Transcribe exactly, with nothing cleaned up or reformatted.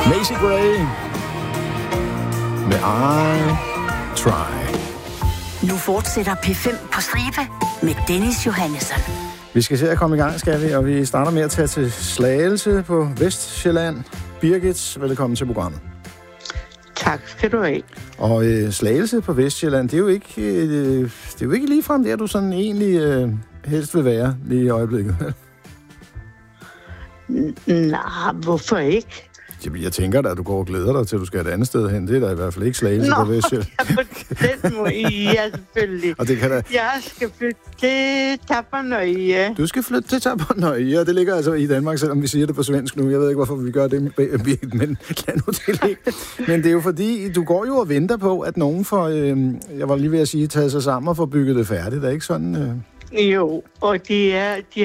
Macy Gray med I Try. Nu fortsætter P fem på stribe med Dennis Johannesson. Vi skal se at komme i gang, skal vi, og vi starter med at tage til Slagelse på Vestsjælland. Birgit, velkommen til programmet. Tak skal du have. Og øh, Slagelse på Vestsjælland, det er jo ikke, øh, det er jo ikke ligefrem der, du sådan egentlig øh, helst vil være lige i øjeblikket. Nej, hvorfor ikke? Jamen, jeg tænker da, at du går og glæder dig til, at du skal et andet sted hen. Det er da i hvert fald ikke Slagelse på Vestsjælland. Nå, på den måde, ja, selvfølgelig. Og det kan da... Jeg skal flytte til Tappernøje. Du skal flytte til Tappernøje, og det ligger altså i Danmark, selvom vi siger det på svensk nu. Jeg ved ikke, hvorfor vi gør det, men lad nu det ligge. Men det er jo fordi, du går jo og venter på, at nogen får, øh, jeg var lige ved at sige, taget sig sammen og får bygget det færdigt. Er ikke sådan? Øh... Jo, og de er... De